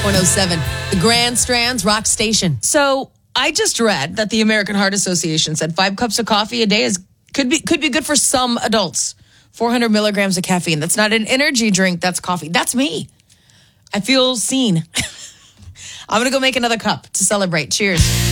101.07, the Grand Strands Rock Station. So I just read that the American Heart Association said 5 cups of coffee a day could be good for some adults. 400 milligrams of caffeine. That's not an energy drink. That's coffee. That's me. I feel seen. I'm going to go make another cup to celebrate. Cheers.